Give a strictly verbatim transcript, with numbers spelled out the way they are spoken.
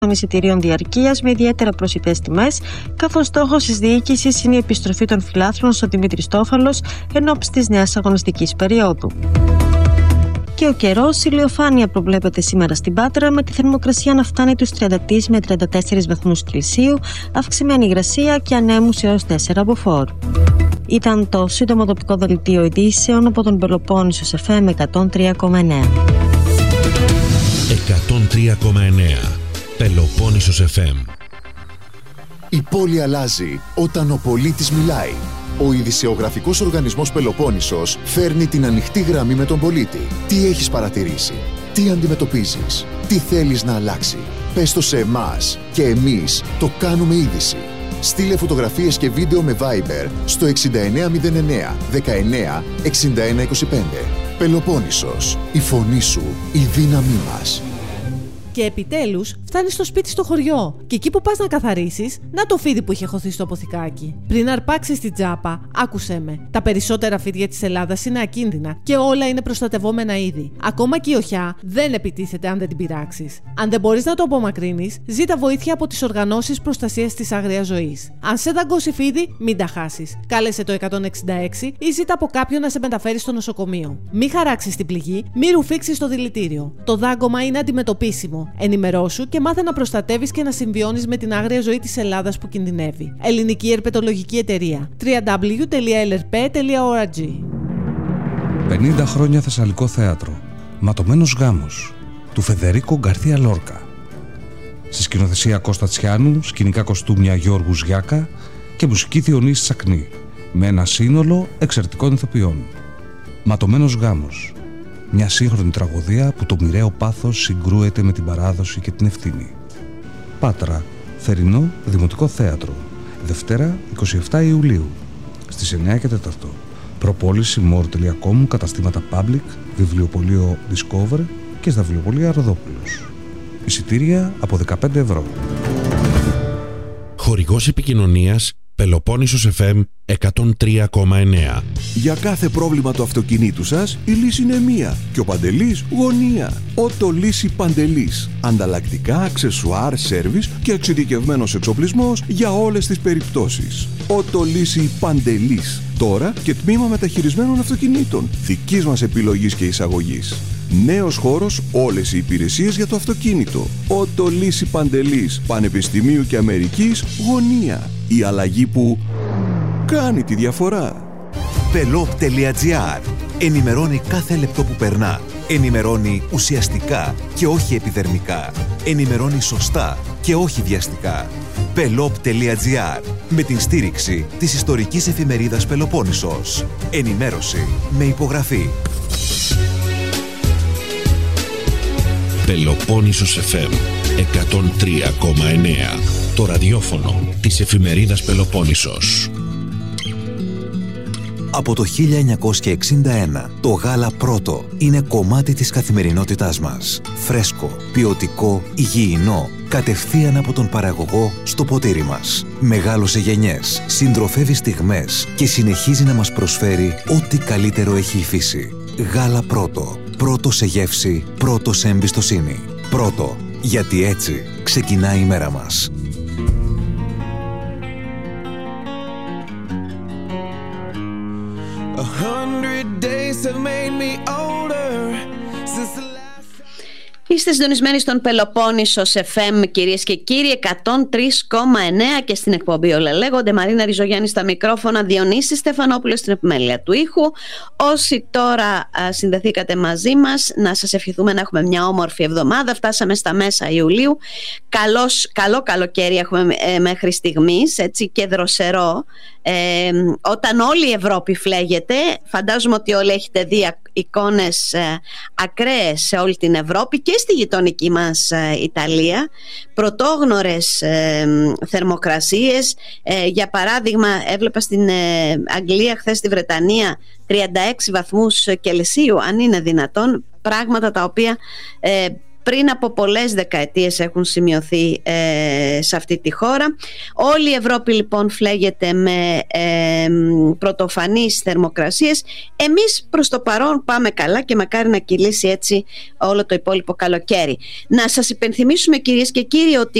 των εισιτηρίων διαρκείας με ιδιαίτερα προσιτές τιμές, καθώς στόχος της διοίκησης είναι η επιστροφή των φιλάθλων στο Δημήτρη-Στόφαλος ενόψει της νέας αγωνιστικής περίοδου. Και ο καιρός, ηλιοφάνεια προβλέπεται σήμερα στην Πάτρα, με τη θερμοκρασία να φτάνει τους τριάντα τρεις με τριάντα τέσσερις βαθμούς Κελσίου, αυξημένη υγρασία και ανέμους έως τέσσερα από φορ. Ήταν το σύντομο τοπικό δελτίο ειδήσεων από τον Πελοπόννησος εφ εμ εκατόν τρία κόμμα εννέα. εκατόν τρία κόμμα εννέα Πελοπόννησος εφ εμ. Η πόλη αλλάζει όταν ο πολίτης μιλάει. Ο ειδησεογραφικός οργανισμός Πελοπόννησος φέρνει την ανοιχτή γραμμή με τον πολίτη. Τι έχεις παρατηρήσει, τι αντιμετωπίζεις, τι θέλεις να αλλάξει. Πες το σε εμάς και εμείς το κάνουμε είδηση. Στείλε φωτογραφίες και βίντεο με Viber στο εξήντα εννέα μηδέν εννέα δεκαεννέα εξήντα ένα είκοσι πέντε. Πελοπόννησος, η φωνή σου, η δύναμή μας. Και επιτέλους φτάνεις στο σπίτι στο χωριό. Και εκεί που πας να καθαρίσεις, να το φίδι που είχε χωθεί στο αποθηκάκι. Πριν αρπάξεις την τζάπα, άκουσέ με. Τα περισσότερα φίδια της Ελλάδας είναι ακίνδυνα και όλα είναι προστατευόμενα είδη. Ακόμα και η οχιά δεν επιτίθεται αν δεν την πειράξεις. Αν δεν μπορείς να το απομακρύνεις, ζήτα βοήθεια από τις οργανώσεις προστασίας της άγριας ζωής. Αν σε δαγκώσει φίδι, μην τα χάσεις. Κάλεσε το εκατόν εξήντα έξι ή ζήτα από κάποιον να σε μεταφέρει στο νοσοκομείο. Μη χαράξεις την πληγή, μη ρουφήξεις το δηλητήριο. Το δάγκωμα είναι αντιμετωπίσιμο. Ενημερώσου και μάθε να προστατεύεις και να συμβιώνεις με την άγρια ζωή της Ελλάδας που κινδυνεύει. Ελληνική Ερπετολογική Εταιρεία. double-u double-u double-u τελεία ελ ερ πι τελεία ο αρ τζι. πενήντα χρόνια Θεσσαλικό θέατρο. Ματωμένος γάμος του Φεδερίκο Γκαρθία Λόρκα. Στη σκηνοθεσία Κώστα Τσιάνου, σκηνικά κοστούμια Γιώργου Γιάκα και μουσική Διονύση Τσακνή. Με ένα σύνολο εξαιρετικών ηθοποιών. Ματωμένος γάμος. Μια σύγχρονη τραγωδία που το μοιραίο πάθος συγκρούεται με την παράδοση και την ευθύνη. Πάτρα, Θερινό Δημοτικό Θέατρο. Δευτέρα, εικοστή εβδόμη Ιουλίου, στις εννέα και τέσσερα. Προπόληση μορ τελεία κομ, καταστήματα Public, βιβλιοπωλείο Discover και στα βιβλιοπωλεία Ροδόπουλος. Εισιτήρια από δεκαπέντε ευρώ. Χορηγός επικοινωνίας Πελοπόννησος εφ εμ εκατόν τρία κόμμα εννέα. Για κάθε πρόβλημα του αυτοκινήτου σας, η λύση είναι μία και ο Παντελής γωνία. Ότο Λύση Παντελής. Ανταλλακτικά, αξεσουάρ, σέρβις και εξειδικευμένος εξοπλισμός για όλες τις περιπτώσεις. Ότο Λύση Παντελής. Τώρα και τμήμα μεταχειρισμένων αυτοκινήτων. Δικής μας επιλογής και εισαγωγής. Νέος χώρος, όλες οι υπηρεσίες για το αυτοκίνητο. Ότο Λύση Παντελής. Πανεπιστημίου και Αμερικής γωνία. Η αλλαγή που κάνει τη διαφορά. Πελόπ τελεία τζι άρ. Ενημερώνει κάθε λεπτό που περνά. Ενημερώνει ουσιαστικά και όχι επιδερμικά. Ενημερώνει σωστά και όχι βιαστικά. Πελόπ τελεία τζι άρ. Με την στήριξη της ιστορικής εφημερίδας Πελοπόννησος. Ενημέρωση με υπογραφή. Πελοπόννησος εφ εμ εκατόν τρία κόμμα εννέα. Το ραδιόφωνο της εφημερίδας Πελοπόννησος. Από το χίλια εννιακόσια εξήντα ένα, το γάλα πρώτο είναι κομμάτι της καθημερινότητάς μας. Φρέσκο, ποιοτικό, υγιεινό, κατευθείαν από τον παραγωγό στο ποτήρι μας. Μεγάλωσε γενιές, συντροφεύει στιγμές και συνεχίζει να μας προσφέρει ό,τι καλύτερο έχει η φύση. Γάλα πρώτο. Πρώτο σε γεύση, πρώτο σε εμπιστοσύνη. Πρώτο, γιατί έτσι ξεκινάει η μέρα μας. Είστε συντονισμένοι στον Πελοπόννησος εφ εμ, κυρίες και κύριοι, εκατόν τρία κόμμα εννέα και στην εκπομπή Όλα Λέγονται. Μαρίνα Ριζογιάννη στα μικρόφωνα, Διονύση Στεφανόπουλος στην επιμέλεια του ήχου. Όσοι τώρα α, συνδεθήκατε μαζί μας, να σας ευχηθούμε να έχουμε μια όμορφη εβδομάδα. Φτάσαμε στα μέσα Ιουλίου. Καλώς, καλό καλοκαίρι έχουμε ε, μέχρι στιγμής, έτσι, και δροσερό. Ε, όταν όλη η Ευρώπη φλέγεται, φαντάζομαι ότι όλοι έχετε δει εικόνες ε, ακραίες σε όλη την Ευρώπη και στη γειτονική μας ε, Ιταλία, πρωτόγνωρες ε, θερμοκρασίες. ε, για παράδειγμα, έβλεπα στην ε, Αγγλία χθες, στη Βρετανία, τριάντα έξι βαθμούς Κελσίου, αν είναι δυνατόν, πράγματα τα οποία ε, πριν από πολλές δεκαετίες έχουν σημειωθεί ε, σε αυτή τη χώρα. Όλη η Ευρώπη λοιπόν φλέγεται με ε, πρωτοφανείς θερμοκρασίες. Εμείς προς το παρόν πάμε καλά και μακάρι να κυλήσει έτσι όλο το υπόλοιπο καλοκαίρι. Να σας υπενθυμίσουμε, κυρίες και κύριοι, ότι